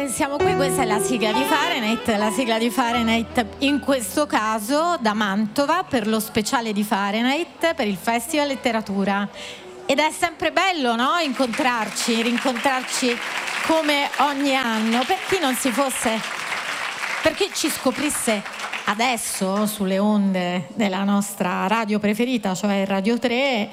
Siamo qui, questa è la sigla di Fahrenheit in questo caso da Mantova per lo speciale di Fahrenheit per il Festival Letteratura. Ed è sempre bello, no? Rincontrarci come ogni anno. Per chi ci scoprisse adesso sulle onde della nostra radio preferita, cioè Radio 3,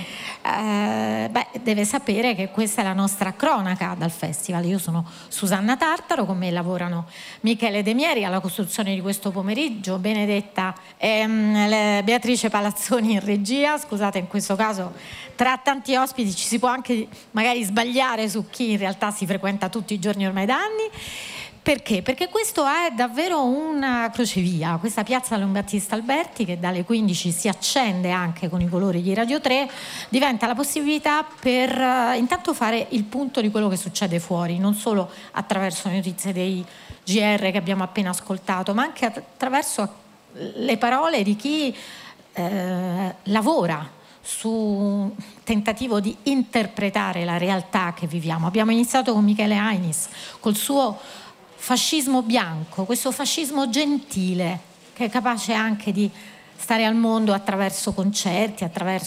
deve sapere che questa è la nostra cronaca dal festival. Io sono Susanna Tartaro, con me lavorano Michele De Mieri alla costruzione di questo pomeriggio, Benedetta e Beatrice Palazzoni in regia. Scusate, in questo caso tra tanti ospiti ci si può anche magari sbagliare su chi in realtà si frequenta tutti i giorni ormai da anni. Perché? Perché questo è davvero una crocevia, questa piazza Leon Battista Alberti, che dalle 15 si accende anche con i colori di Radio 3, diventa la possibilità per intanto fare il punto di quello che succede fuori, non solo attraverso le notizie dei GR che abbiamo appena ascoltato, ma anche attraverso le parole di chi lavora su un tentativo di interpretare la realtà che viviamo. Abbiamo iniziato con Michele Ainis, col suo fascismo bianco, questo fascismo gentile che è capace anche di stare al mondo attraverso concerti,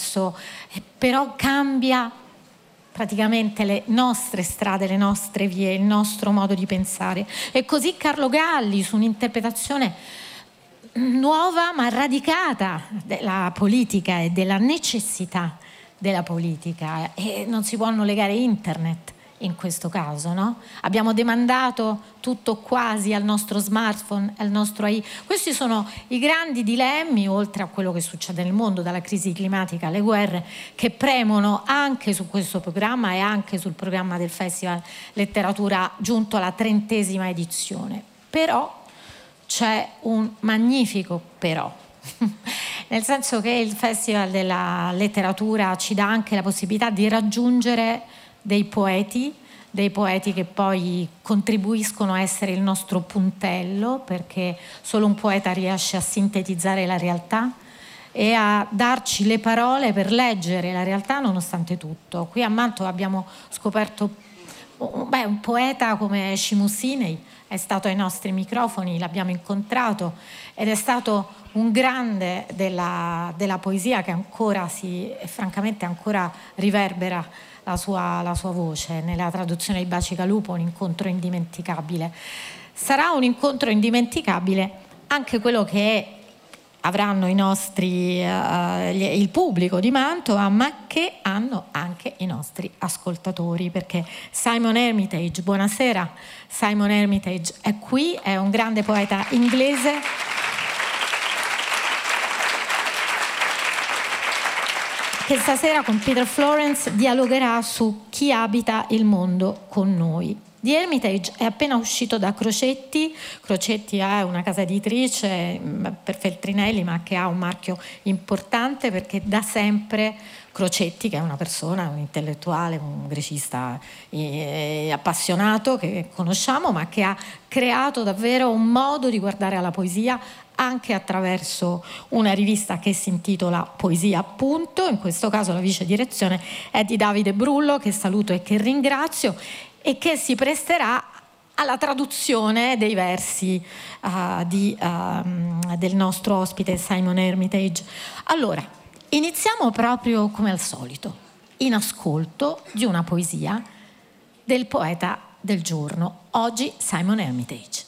però cambia praticamente le nostre strade, le nostre vie, il nostro modo di pensare. E così Carlo Galli su un'interpretazione nuova ma radicata della politica e della necessità della politica, e non si può non legare internet in questo caso, no? Abbiamo demandato tutto quasi al nostro smartphone, al nostro AI. Questi sono i grandi dilemmi, oltre a quello che succede nel mondo, dalla crisi climatica alle guerre, che premono anche su questo programma e anche sul programma del Festival Letteratura giunto alla 30ª edizione. Però c'è un magnifico però, nel senso che il Festival della Letteratura ci dà anche la possibilità di raggiungere dei poeti che poi contribuiscono a essere il nostro puntello, perché solo un poeta riesce a sintetizzare la realtà e a darci le parole per leggere la realtà nonostante tutto. Qui a Mantova abbiamo scoperto un poeta come Shimusinei, è stato ai nostri microfoni, l'abbiamo incontrato ed è stato un grande della poesia che francamente ancora riverbera la sua voce nella traduzione di Bacigalupo, un incontro indimenticabile. Sarà un incontro indimenticabile anche quello che avranno il pubblico di Mantova, ma che hanno anche i nostri ascoltatori, perché Simon Hermitage, buonasera, Simon Hermitage è qui, è un grande poeta inglese che stasera con Peter Florence dialogherà su chi abita il mondo con noi. Di Hermitage è appena uscito da Crocetti. Crocetti è una casa editrice per Feltrinelli, ma che ha un marchio importante perché da sempre Crocetti, che è una persona, un intellettuale, un grecista appassionato che conosciamo, ma che ha creato davvero un modo di guardare alla poesia anche attraverso una rivista che si intitola Poesia appunto. In questo caso la vice direzione è di Davide Brullo, che saluto e che ringrazio, e che si presterà alla traduzione dei versi del nostro ospite Simon Hermitage. Allora, iniziamo proprio come al solito, in ascolto di una poesia del poeta del giorno, oggi Simon Hermitage.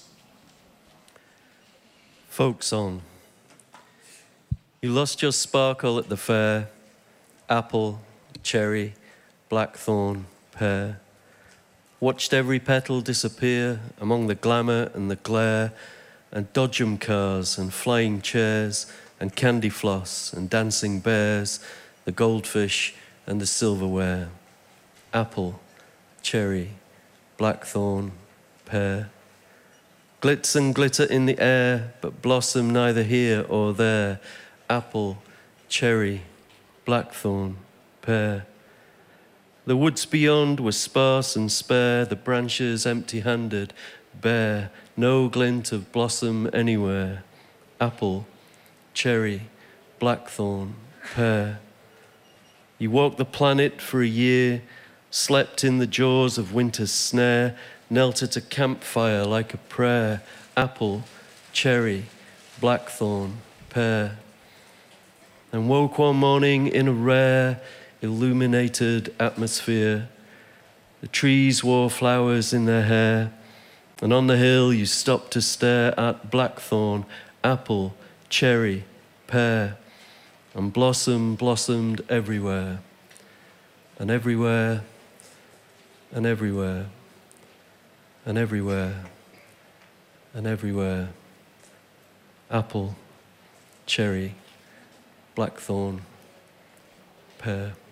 Folk song. You lost your sparkle at the fair, apple, cherry, blackthorn, pear. Watched every petal disappear among the glamour and the glare, and dodgem cars and flying chairs and candy floss and dancing bears, the goldfish and the silverware. Apple, cherry, blackthorn, pear. Glitz and glitter in the air, but blossom neither here or there. Apple, cherry, blackthorn, pear. The woods beyond were sparse and spare, the branches empty-handed, bare, no glint of blossom anywhere. Apple, cherry, blackthorn, pear. You walked the planet for a year, slept in the jaws of winter's snare, knelt at a campfire like a prayer, apple, cherry, blackthorn, pear, and woke one morning in a rare, illuminated atmosphere. The trees wore flowers in their hair, and on the hill you stopped to stare at blackthorn, apple, cherry, pear, and blossom blossomed everywhere, and everywhere, and everywhere, and everywhere, and everywhere. Apple, cherry, blackthorn, pear.